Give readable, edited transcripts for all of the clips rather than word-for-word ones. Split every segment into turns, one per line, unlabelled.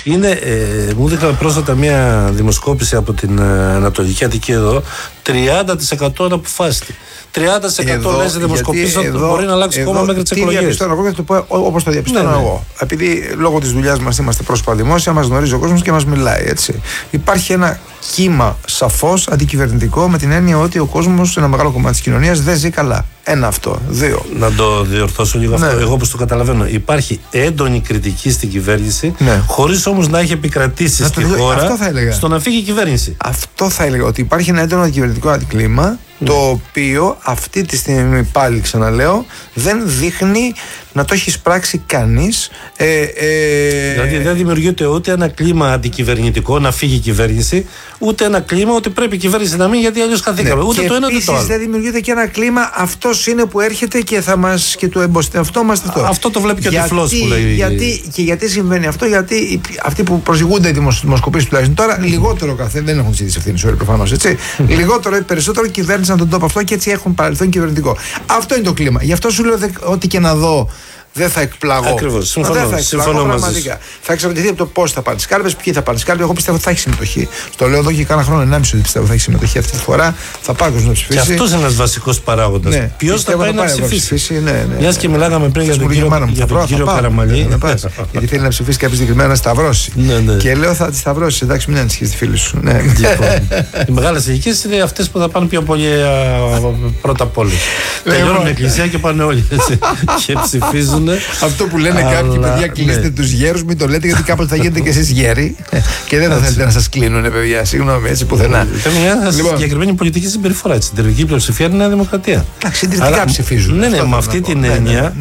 Μου έδειξε πρόσφατα μια δημοσκόπηση από την Ανατολική Αττική εδώ. 30% αναποφάσιστη. 30% λέει σε δημοσκοπήσεις ότι μπορεί να αλλάξει κόμμα μέχρι τις εκλογές.
Διαπιστώνω εγώ και το πω όπως το διαπιστώνω εγώ. Επειδή λόγω της δουλειάς μας είμαστε πρόσωπα δημόσια, μας γνωρίζει ο κόσμος και μας μιλάει. Έτσι. Υπάρχει ένα κύμα σαφώς αντικυβερνητικό με την έννοια ότι ο κόσμος, ένα μεγάλο κομμάτι της κοινωνίας, δεν ζει καλά. Ένα αυτό. Δύο.
Να το διορθώσω λίγο αυτό. Εγώ όπως το καταλαβαίνω, υπάρχει έντονη κριτική στην κυβέρνηση, χωρίς όμως να έχει επικρατήσει στη χώρα στο να φύγει η κυβέρνηση.
Αυτό θα έλεγα. Ότι υπάρχει ένα έντονο αντικυβερνητικό αντικλίμα, το οποίο αυτή τη στιγμή, πάλι ξαναλέω, δεν δείχνει να το έχει εισπράξει κανείς.
Δηλαδή δεν δημιουργείται ούτε ένα κλίμα αντικυβερνητικό να φύγει η κυβέρνηση, ούτε ένα κλίμα ότι πρέπει η κυβέρνηση να μείνει γιατί αλλιώς χαθήκαμε. Ούτε
και
το ένα ούτε το άλλο.
Δεν δημιουργείται και ένα κλίμα αυτός είναι που έρχεται και θα μας και του εμπιστευόμαστε αυτό.
Αυτό το βλέπει και ο τυφλός που λέει.
Γιατί συμβαίνει αυτό, γιατί αυτοί που προσηγούνται οι δημοσκοπήσεις τουλάχιστον τώρα, λιγότερο δεν έχουν ζητήσει ευθύνη όλοι προφανώς. Λιγότερο ή περισσότερο κυβέρνησαν τον τόπο αυτό και έτσι έχουν παρελθόν κυβερνητικό. Αυτό είναι το κλίμα. Γι' αυτό σου λέω ότι και να δω. Δεν θα εκπλαγώ.
Ακριβώς. Συμφωνώ μαζί σου.
Θα εξαρτηθεί από το πώς θα πάνε τις κάλπες, ποιοι θα πάνε τις κάλπες. Εγώ πιστεύω ότι θα έχει συμμετοχή. Στο λέω εδώ και κάνα χρόνο, 1,5 ότι πιστεύω ότι θα έχει συμμετοχή αυτή τη φορά. Θα πάει να ψηφίσει.
Και αυτός είναι ένας βασικός παράγοντας.
Ναι.
Ποιος θα πάει να ψηφίσει.
Μιας
και μιλάγαμε πριν για τον κύριο Καραμανλή.
Γιατί θέλει να ψηφίσει κάποιο συγκεκριμένα να σταυρώσει. Και λέω θα τη σταυρώσει. Εντάξει, μην ανησυχείς τη φίλη σου.
Οι μεγάλες ηλικίες είναι αυτές που θα πάνε πιο πολύ πρώτα απ' όλες. Τελειώνουν την εκκλησία και πάνε όλοι και ψηφίζουν.
Αυτό που λένε κάποιοι παιδιά, κλείστε τους γέρους, μην το λέτε γιατί κάποτε θα γίνετε και εσείς γέροι και δεν θα θέλετε να σας κλείνουνε, παιδιά. Συγγνώμη, έτσι πουθενά.
Ήταν μια συγκεκριμένη πολιτική συμπεριφορά. Στην συντηρητική πλειοψηφία είναι η Νέα Δημοκρατία.
Συντηρητικά ψηφίζουν.
Ναι, με αυτή την έννοια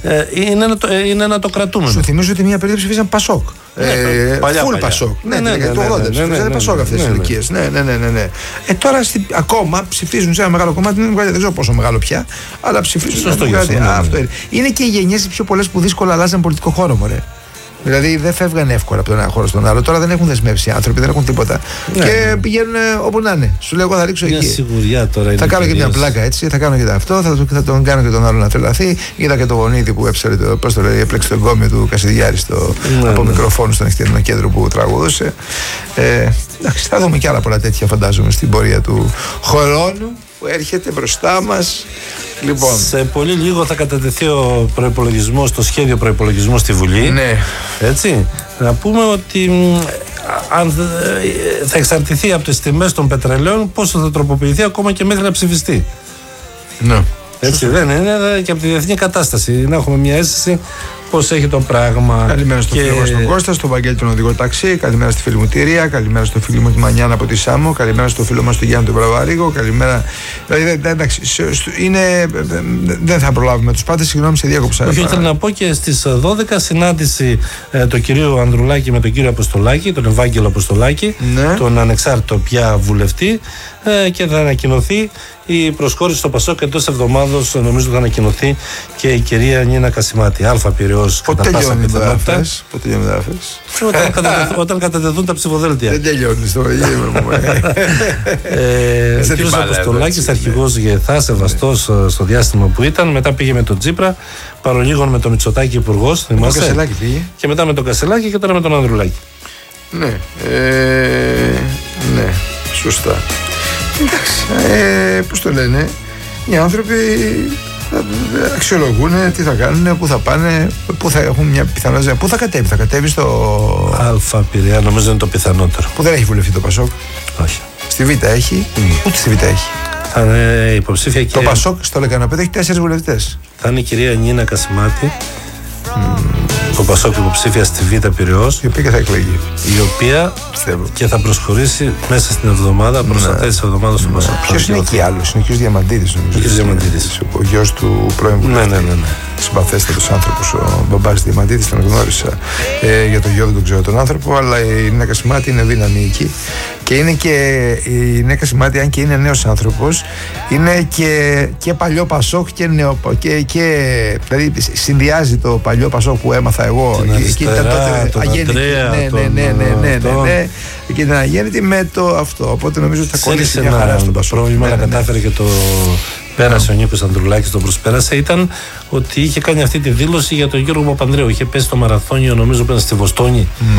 είναι να το κρατούμε.
Σου θυμίζω ότι μια περίοδο ψηφίζαν Πασόκ. Φουλ Πασόκ. Το 80 ψηφίζαν Πασόκ αυτές τις ηλικίες. Ναι. Τώρα ακόμα ψηφίζουν σε ένα μεγάλο κομμάτι, δεν ξέρω πόσο μεγάλο πια, αλλά ψηφίζουν. Είναι και οι γενιές πιο πολλές που δύσκολα αλλάζαν πολιτικό χώρο, μωρέ. Δηλαδή δεν φεύγανε εύκολα από τον ένα χώρο στον άλλο. Τώρα δεν έχουν δεσμεύσει άνθρωποι, δεν έχουν τίποτα. Και πηγαίνουν όπου να είναι. Σου λέω, εγώ θα ρίξω εκεί.
Σιγουριά τώρα
θα κάνω και μια πλάκα έτσι, θα κάνω και αυτό, θα τον κάνω και τον άλλο να τρελαθεί. Είδα και το γονίδι που έπλεξε το εγκόμιο του Κασιδιάρη από μικροφόνου στο νυχτερινό κέντρο που τραγουδούσε. Εντάξει, θα δούμε και άλλα πολλά τέτοια, φαντάζομαι, στην πορεία του χρόνου που έρχεται μπροστά μας. Λοιπόν.
Σε πολύ λίγο θα κατατεθεί ο προϋπολογισμός, το σχέδιο προϋπολογισμού στη Βουλή.
Ναι.
Έτσι. Να πούμε ότι θα εξαρτηθεί από τις τιμές των πετρελαίων πόσο θα τροποποιηθεί ακόμα και μέχρι να ψηφιστεί.
Ναι.
Έτσι δεν είναι, και από τη διεθνή κατάσταση. Να έχουμε μια αίσθηση πώς έχει το πράγμα.
Καλημέρα στο φίλο μας τον Κώστα, στον Βαγγέλη τον οδηγό ταξί. Καλημέρα στη φίλη μου τη Ρία. Καλημέρα στο φίλο μου τη Μανιάνα από τη Σάμο. Καλημέρα στο φίλο μας τον Γιάννη τον Βραβαρίγο. Καλημέρα. Δηλαδή, εντάξει, δεν θα προλάβουμε τους πάντες. Συγγνώμη, σε διάκοψα.
Όχι, ήθελα να πω και στις 12 συνάντηση του κυρίου Ανδρουλάκη με τον κύριο Αποστολάκη, τον Ευάγγελο Αποστολάκη, τον ανεξάρτητο πια βουλευτή, και θα ανακοινωθεί η προσχώρηση στο Πασόκ. Εντός εβδομάδος νομίζω θα ανακοινωθεί και η κυρία Νίνα Κασιμάτη. Αλφα Πειραιώς κατά πάσα πιθανότητα.
Πότε τελειώνει μετάφραση?
Όταν κατατεθούν τα ψηφοδέλτια.
Δεν τελειώνει το γύρο.
Ο κύριος Αποστολάκης, αρχηγός ΓΕΘΑ, σεβαστός στο διάστημα που ήταν. Μετά πήγε με τον Τσίπρα, παρολίγων με τον Μητσοτάκη υπουργός.
Με τον Κασελάκη πήγε.
Και μετά με τον Κασελάκη και τώρα με τον Ανδρουλάκη.
Ναι, σωστά. Εντάξει, πώς το λένε, οι άνθρωποι αξιολογούν τι θα κάνουν, πού θα πάνε, πού θα έχουν μια πιθανότητα. Πού θα κατέβει, θα κατέβει στο
Αλφα Πειραιά, νομίζω είναι το πιθανότερο.
Που δεν έχει βουλευτεί το Πασόκ.
Όχι.
Στη Β' έχει, ούτε στη Β' έχει.
Θα είναι υποψήφια και
το Πασόκ στο Λεκανοπέδιο έχει 4 βουλευτές.
Θα είναι η κυρία Νίνα Κασιμάτη. Το Πασόκ υποψήφια στη Β' Πειραιώς,
η οποία και θα εκλεγεί.
Η οποία πιστεύω και θα προσχωρήσει μέσα στην εβδομάδα, προς τα τέλη της εβδομάδας του Πασόκ.
Ποιος είναι εκεί άλλος? Είναι ο κ. Διαμαντίδης, νομίζω. Ο γιος του πρώην βουλευτή.
Ναι.
Συμπαθέστατος άνθρωπος, ο μπαμπάς Διαμαντίδης, τον γνώρισα. Για τον γιο δεν τον ξέρω τον άνθρωπο, αλλά η Νίνα Κασιμάτη είναι δύναμη εκεί. Και είναι και η Νίνα Κασιμάτη, αν και είναι νέος άνθρωπος, είναι και παλιό Πασόκ και νέο. Δηλαδή συνδυάζει το παλιό Πασόκ που έμαθα εγώ.
Εκεί ήταν τότε αγέννητη.
Ναι. Εκεί ήταν αγέννητη με το αυτό. Οπότε νομίζω ότι θα κολλήσει μια χαρά στον Πασόκ.
Το πρόβλημα να κατάφερε και το πέρασε ο Νίκος Ανδρουλάκης, τον προσπέρασε, ήταν ότι είχε κάνει αυτή τη δήλωση για τον Γιώργο Παπανδρέου. Είχε πέσει στο μαραθώνιο, νομίζω πέρασε στη Βοστόνη.